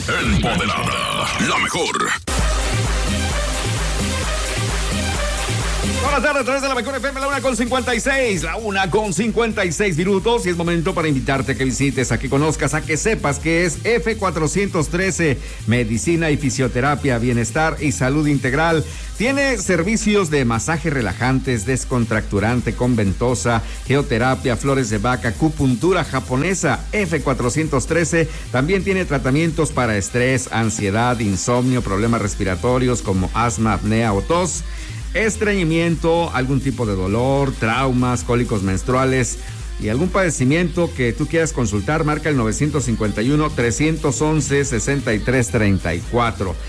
Empoderada, la mejor. Buenas tardes, a través de la mejor FM, la 1:56 minutos. Y es momento para invitarte a que visites, a que conozcas, a que sepas que es F413, Medicina y Fisioterapia, Bienestar y Salud Integral. Tiene servicios de masaje relajantes, descontracturante con ventosa, geoterapia, flores de vaca, acupuntura japonesa. F413 también tiene tratamientos para estrés, ansiedad, insomnio, problemas respiratorios como asma, apnea o tos, estreñimiento, algún tipo de dolor, traumas, cólicos menstruales y algún padecimiento que tú quieras consultar. Marca el 951-311-6334,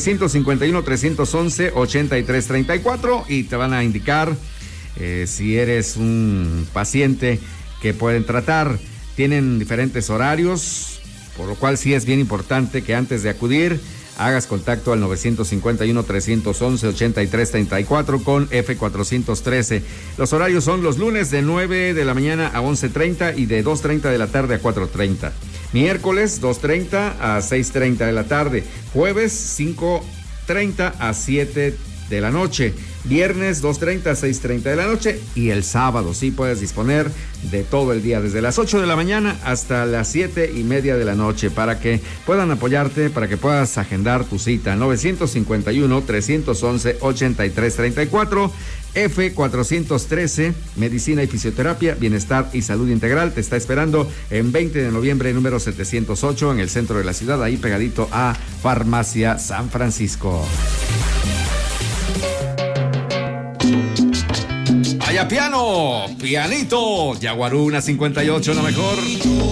951-311-8334 y te van a indicar si eres un paciente que pueden tratar. Tienen diferentes horarios, por lo cual sí es bien importante que antes de acudir hagas contacto al 951-311-8334 con F413. Los horarios son los lunes de 9 de la mañana a 11:30 y de 2:30 de la tarde a 4:30. Miércoles 2:30 a 6:30 de la tarde. Jueves 5:30 a 7 de la noche. Viernes 2:30 a 6:30 de la noche. Y el sábado sí puedes disponer de todo el día, desde las 8 de la mañana hasta las 7:30 de la noche, para que puedan apoyarte, para que puedas agendar tu cita. 951-311-8334. F413, Medicina y Fisioterapia, Bienestar y Salud Integral. Te está esperando en 20 de noviembre, número 708, en el centro de la ciudad, ahí pegadito a Farmacia San Francisco. Vaya piano, pianito, Yaguaruna 58, lo mejor.